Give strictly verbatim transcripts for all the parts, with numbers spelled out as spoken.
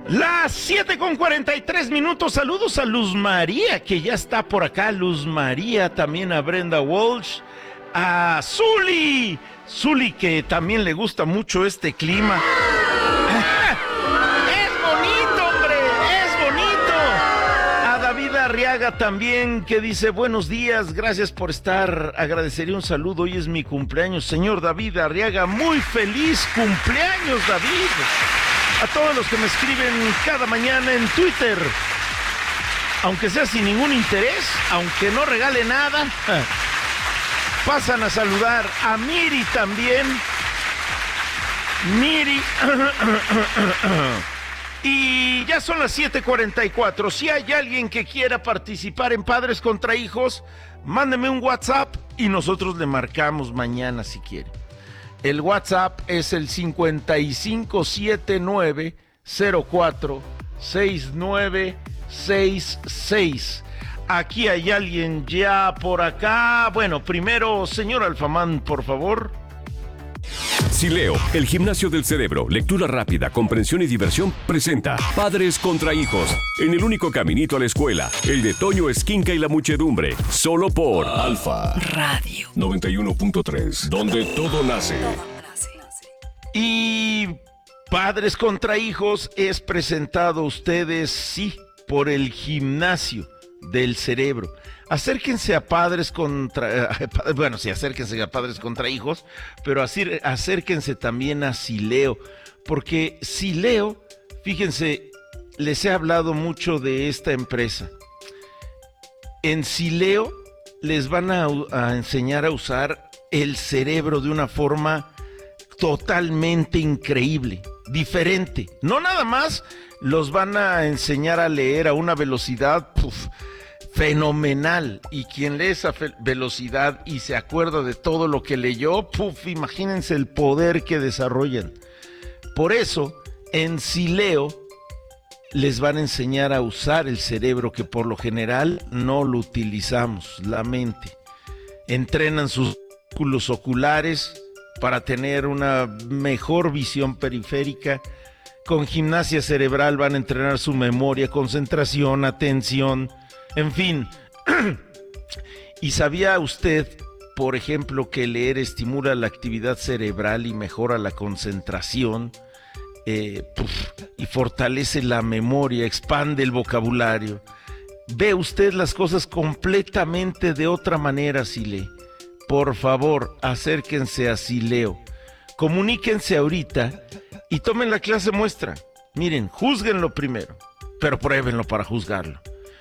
Las siete con cuarenta y tres minutos. Saludos a Luz María, que ya está por acá. Luz María, también a Brenda Walsh, a Zuli. Zuli, que también le gusta mucho este clima. ¡Es bonito, hombre! ¡Es bonito! A David Arriaga también, que dice, buenos días, gracias por estar. Agradecería un saludo, hoy es mi cumpleaños. Señor David Arriaga, muy feliz cumpleaños, David. A todos los que me escriben cada mañana en Twitter, aunque sea sin ningún interés, aunque no regale nada, pasan a saludar. A Miri también. Miri. Y ya son las siete cuarenta y cuatro. Si hay alguien que quiera participar en Padres contra Hijos, mándeme un WhatsApp y nosotros le marcamos mañana si quiere. El WhatsApp es el cincuenta y cinco setenta y nueve cero cuatro sesenta y nueve sesenta y seis. Aquí hay alguien ya por acá. Bueno, primero, señor Alfamán, por favor. Sileo, el gimnasio del cerebro, lectura rápida, comprensión y diversión, presenta Padres contra Hijos, en el único caminito a la escuela, el de Toño Esquinca y la muchedumbre, solo por Alfa Radio noventa y uno punto tres, donde todo nace. Y Padres contra Hijos es presentado a ustedes, sí, por el gimnasio del cerebro. Acérquense a Padres contra... Bueno, sí, acérquense a Padres contra Hijos, pero así, acérquense también a Sileo, porque Sileo, fíjense, les he hablado mucho de esta empresa. En Sileo les van a, a enseñar a usar el cerebro de una forma totalmente increíble, diferente. No nada más los van a enseñar a leer a una velocidad puf, fenomenal, y quien lee esa fe- velocidad y se acuerda de todo lo que leyó, puf, imagínense el poder que desarrollan. Por eso, en Sileo les van a enseñar a usar el cerebro, que por lo general no lo utilizamos, la mente. Entrenan sus músculos oculares para tener una mejor visión periférica. Con gimnasia cerebral van a entrenar su memoria, concentración, atención, en fin. ¿Y sabía usted, por ejemplo, que leer estimula la actividad cerebral y mejora la concentración? Eh, puf, y fortalece la memoria, expande el vocabulario. Ve usted las cosas completamente de otra manera, si lee. Por favor, acérquense a Sileo. Comuníquense ahorita y tomen la clase muestra. Miren, júzguenlo primero, pero pruébenlo para juzgarlo.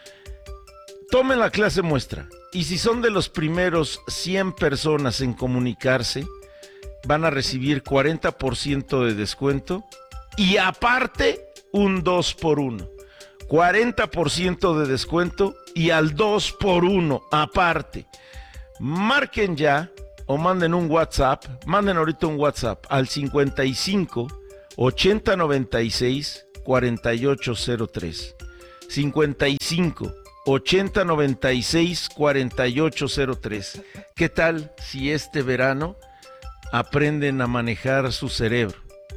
Tomen la clase muestra, y si son de los primeros cien personas en comunicarse, van a recibir cuarenta por ciento de descuento y aparte un dos por uno. cuarenta por ciento de descuento y al dos por uno aparte. Marquen ya o manden un WhatsApp, manden ahorita un WhatsApp al cincuenta y cinco ochenta noventa y seis cuarenta y ocho cero tres. cincuenta y cinco ochenta noventa y seis cuarenta y ocho cero tres. ¿Qué tal si este verano aprenden a manejar su cerebro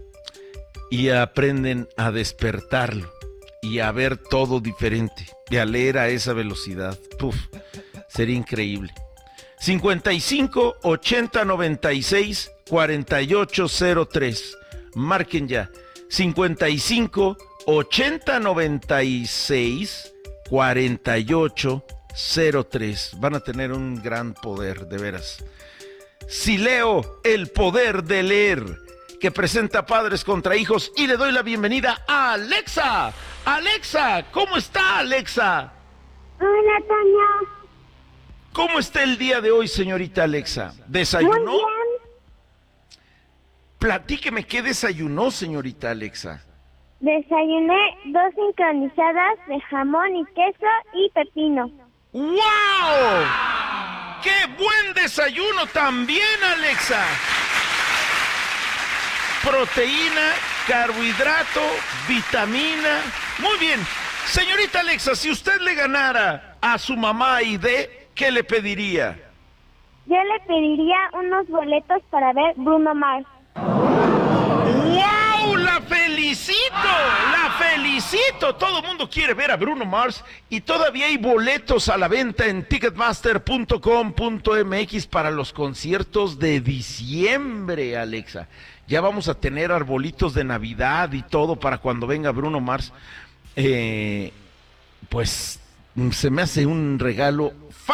y aprenden a despertarlo y a ver todo diferente y a leer a esa velocidad? Puf, sería increíble. cincuenta y cinco ochenta noventa y seis cuarenta y ocho cero tres. Marquen ya. cincuenta y cinco ochenta noventa y seis cuarenta y ocho cero tres. Van a tener un gran poder, de veras. Sileo, el poder de leer, que presenta Padres contra Hijos, y le doy la bienvenida a Alexa. Alexa, ¿cómo está, Alexa? Hola, Toño. ¿Cómo está el día de hoy, señorita Alexa? ¿Desayunó? Muy bien. Platíqueme, ¿qué desayunó, señorita Alexa? Desayuné dos sincronizadas de jamón y queso y pepino. ¡Wow! ¡Qué buen desayuno también, Alexa! Proteína, carbohidrato, vitamina. Muy bien. Señorita Alexa, si usted le ganara a su mamá Aide, ¿qué le pediría? Yo le pediría unos boletos para ver Bruno Mars. ¡Wow! ¡La felicito! ¡La felicito! Papacito, todo el mundo quiere ver a Bruno Mars y todavía hay boletos a la venta en ticketmaster punto com punto m x para los conciertos de diciembre, Alexa. Ya vamos a tener arbolitos de Navidad y todo para cuando venga Bruno Mars. Eh, pues se me hace un regalo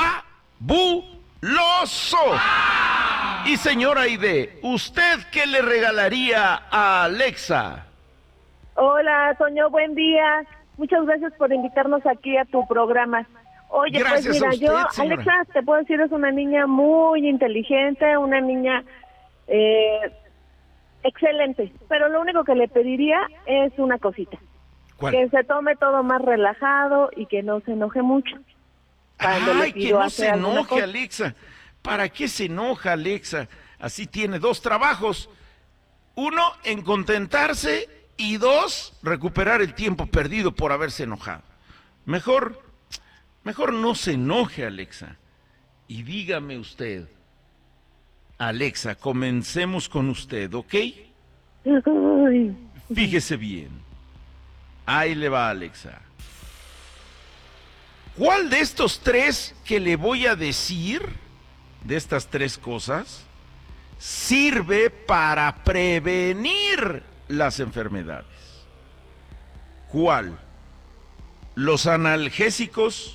fabuloso. Y señora Aide, ¿usted qué le regalaría a Alexa? Hola, Toño, buen día. Muchas gracias por invitarnos aquí a tu programa. Oye, Gracias pues mira, a usted, yo, señora. Alexa, te puedo decir, es una niña muy inteligente, una niña eh, excelente, pero lo único que le pediría es una cosita. ¿Cuál? Que se tome todo más relajado y que no se enoje mucho. Cuando le Ay, que pido no hacer se alguna enoje, cosa. Alexa. ¿Para qué se enoja, Alexa? Así tiene dos trabajos. Uno, en contentarse, y dos, recuperar el tiempo perdido por haberse enojado. Mejor, mejor no se enoje, Alexa. Y dígame usted, Alexa, comencemos con usted, ¿ok? Ay, Fíjese bien. Ahí le va, Alexa. ¿Cuál de estos tres que le voy a decir, de estas tres cosas, sirve para prevenir las enfermedades? ¿Cuál? ¿Los analgésicos,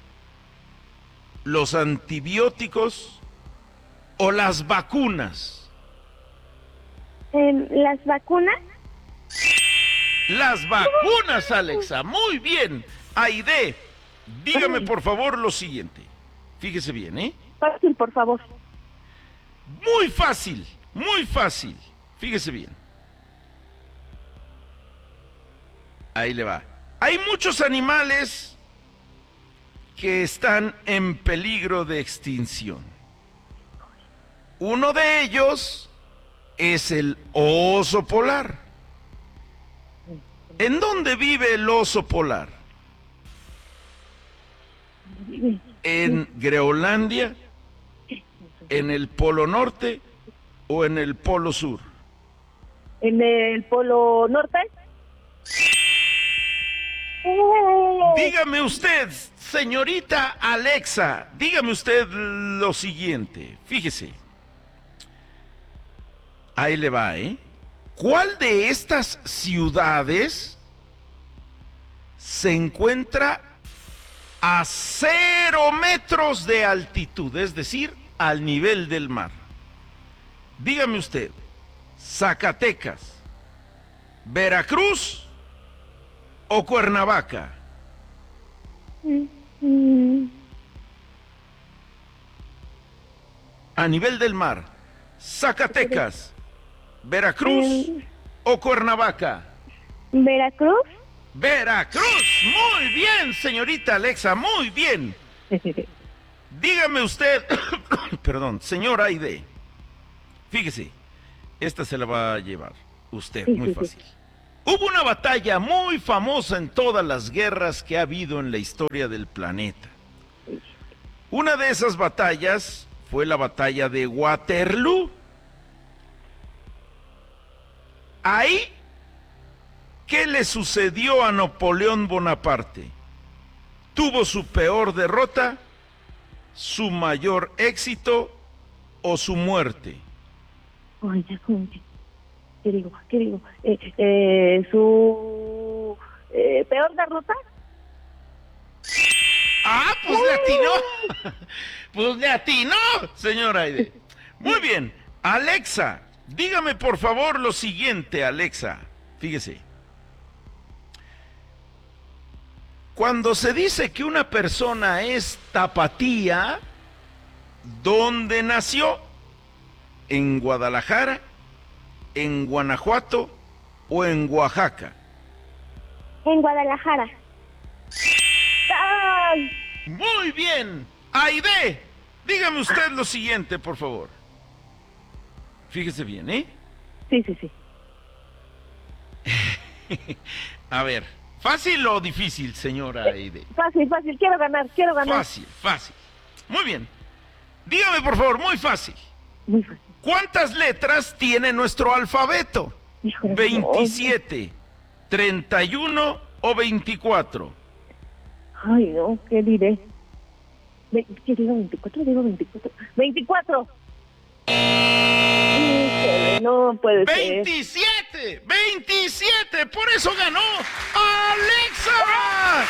los antibióticos o las vacunas? Em, ¿Las vacunas? Las vacunas, Alexa. Muy bien. Aide, dígame por favor lo siguiente. Fíjese bien, ¿eh? fácil, por favor. Muy fácil, muy fácil. Fíjese bien. Ahí le va. Hay muchos animales que están en peligro de extinción. Uno de ellos es el oso polar. ¿En dónde vive el oso polar? ¿En Groenlandia, en el Polo Norte o en el Polo Sur? ¿En el Polo Norte? Dígame usted, señorita Alexa, dígame usted lo siguiente. Fíjese. Ahí le va, ¿eh? ¿Cuál de estas ciudades se encuentra a cero metros de altitud, es decir, al nivel del mar? Dígame usted, Zacatecas, Veracruz o Cuernavaca. Mm, A nivel del mar, Zacatecas, Veracruz Mm. o Cuernavaca. ¿Veracruz? Veracruz, muy bien, señorita Alexa, muy bien. Dígame usted, perdón, señor Aide, fíjese, esta se la va a llevar usted, Sí, muy sí, sí. fácil. Hubo una batalla muy famosa en todas las guerras que ha habido en la historia del planeta. Una de esas batallas fue la batalla de Waterloo. Ahí, ¿qué le sucedió a Napoleón Bonaparte? ¿Tuvo su peor derrota, su mayor éxito o su muerte? Ay, ya, ¿cómo que? ¿Qué digo? ¿Qué digo? Eh, eh, ¿Su eh, peor derrota? Ah, pues le atinó. Pues le atinó, señora Aide. Muy bien. Alexa, dígame por favor lo siguiente, Alexa. Fíjese. Cuando se dice que una persona es tapatía, ¿dónde nació? ¿En Guadalajara, en Guanajuato o en Oaxaca? En Guadalajara. ¡Ay! Muy bien. Aide, dígame usted lo siguiente, por favor. Fíjese bien, ¿eh? Sí, sí, sí. A ver, ¿fácil o difícil, señora Aide? Fácil, fácil. Quiero ganar, quiero ganar. Fácil, fácil. Muy bien. Dígame, por favor, muy fácil. Muy fácil. ¿Cuántas letras tiene nuestro alfabeto? Híjole, veintisiete, treinta y uno o veinticuatro? Ay, no, ¿qué diré? Ve- ¿Qué digo veinticuatro? Digo veinticuatro. ¡veinticuatro! Híjole, no puede ser. veintisiete, veintisiete, por eso ganó Alexa.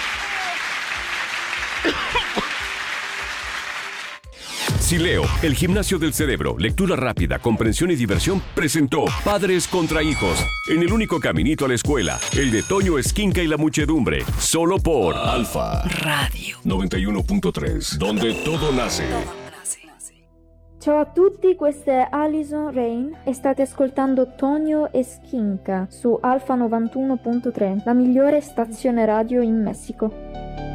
Sileo, el gimnasio del cerebro, lectura rápida, comprensión y diversión, presentó Padres contra Hijos, en el único caminito a la escuela, el de Toño Esquinca y la muchedumbre, solo por Alfa Radio noventa y uno punto tres, donde todo nace. Ciao a tutti, questa è Alison Rain e state ascoltando Tonio e Skinka su Alfa novantuno punto tre, la migliore stazione radio in Messico.